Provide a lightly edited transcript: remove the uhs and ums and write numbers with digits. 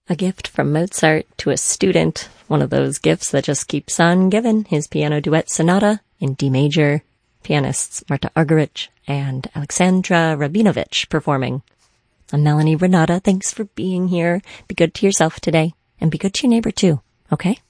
A gift from Mozart to a student, one of those gifts that just keeps on giving. His piano duet sonata in D major, pianists Marta Argerich and Alexandra Rabinovich performing. I'm Melanie Renata. Thanks for being here. Be good to yourself today, and be good to your neighbor too, okay?